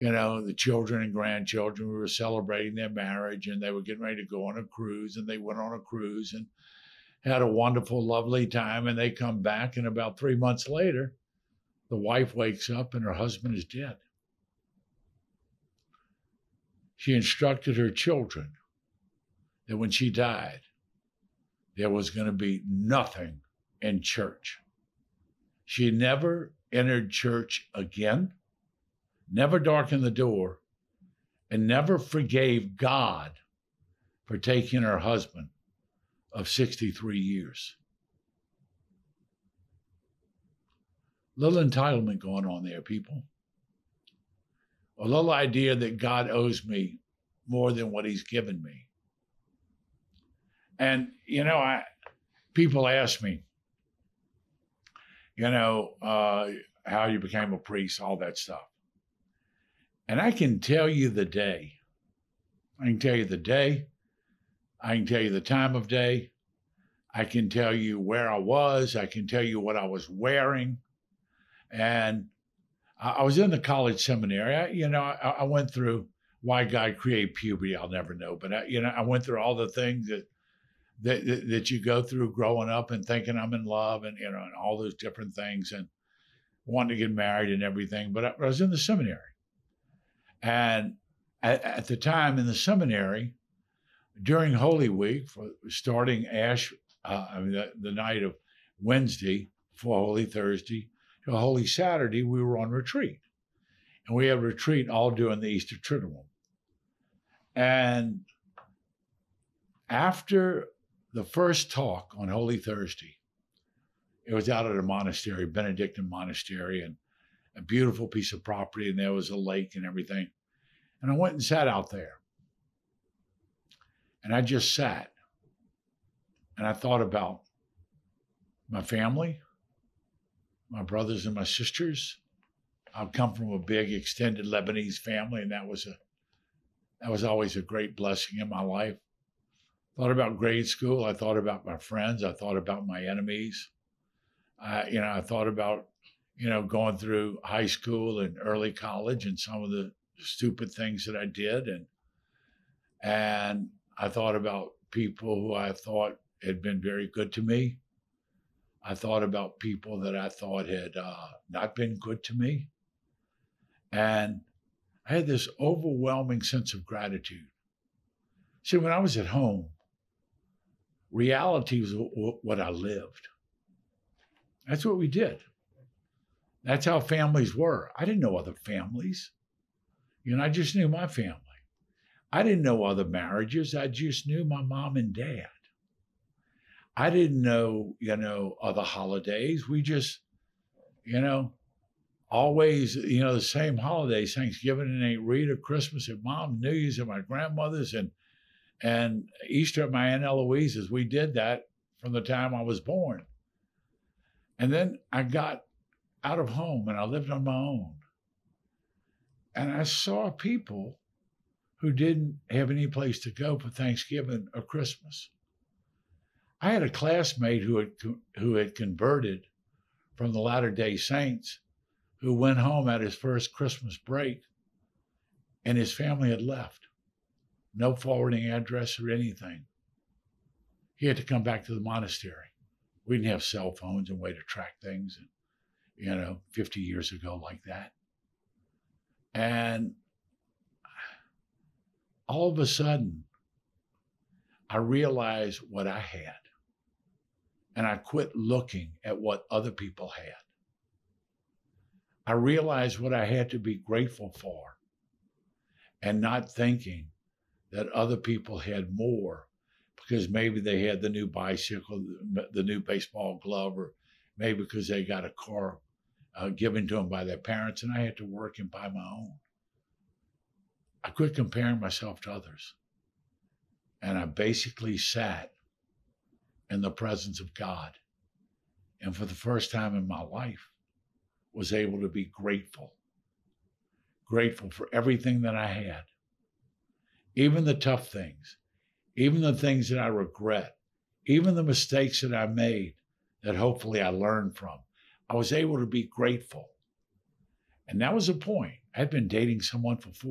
the children and grandchildren. We were celebrating their marriage, and they were getting ready to go on a cruise, and they went on a cruise and had a wonderful, lovely time. And they come back, and about 3 months later, the wife wakes up and her husband is dead. She instructed her children that when she died, there was going to be nothing in church. She never entered church again, never darkened the door, and never forgave God for taking her husband of 63 years. Little entitlement going on there, people. A little idea that God owes me more than what he's given me. And, people ask me, how you became a priest, all that stuff. And I can tell you the day. I can tell you the day. I can tell you the time of day. I can tell you where I was. I can tell you what I was wearing. And I was in the college seminary. I went through why God created puberty. I'll never know. But, I went through all the things that you go through growing up and thinking I'm in love and, and all those different things and wanting to get married and everything. But I was in the seminary. And at the time in the seminary, during Holy Week, starting the night of Wednesday for Holy Thursday to Holy Saturday, we were on retreat. And we had retreat all during the Easter Triduum. And after the first talk on Holy Thursday, it was out at a monastery, Benedictine monastery, and a beautiful piece of property, and there was a lake and everything. And I went and sat out there. And I just sat. And I thought about my family, my brothers and my sisters. I've come from a big extended Lebanese family, and that was always a great blessing in my life. Thought about grade school. I thought about my friends. I thought about my enemies. I thought about, going through high school and early college and some of the stupid things that I did. And I thought about people who I thought had been very good to me. I thought about people that I thought had not been good to me. And I had this overwhelming sense of gratitude. See, when I was at home, reality was what I lived. That's what we did. That's how families were. I didn't know other families. I just knew my family. I didn't know other marriages. I just knew my mom and dad. I didn't know, other holidays. We just, always, the same holidays, Thanksgiving and Aunt Rita, Christmas at Mom, New Year's at my grandmother's, and Easter at my Aunt Eloise's. We did that from the time I was born. And then I got out of home and I lived on my own. And I saw people who didn't have any place to go for Thanksgiving or Christmas. I had a classmate who had converted from the Latter-day Saints, who went home at his first Christmas break, and his family had left. No forwarding address or anything. He had to come back to the monastery. We didn't have cell phones and way to track things, 50 years ago like that. And all of a sudden, I realized what I had. And I quit looking at what other people had. I realized what I had to be grateful for and not thinking that other people had more because maybe they had the new bicycle, the new baseball glove, or maybe because they got a car given to them by their parents and I had to work and buy my own. I quit comparing myself to others. And I basically sat in the presence of God. And for the first time in my life, was able to be grateful. Grateful for everything that I had. Even the tough things. Even the things that I regret. Even the mistakes that I made that hopefully I learned from. I was able to be grateful. And that was a point I'd been dating someone for